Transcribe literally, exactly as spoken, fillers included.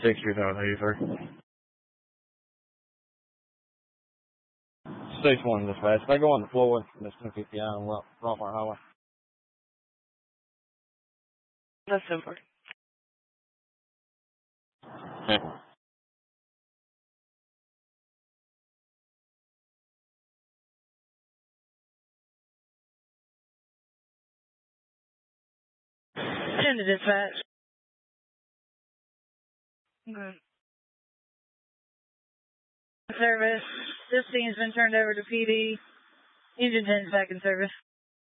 six years old, eighty-three. six one dispatch. They go on the floor. That's ten fifty on Rockmart Highway. That's super. Yeah. ten to dispatch. Good. Service. This scene's been turned over to P D. Engine ten back in service.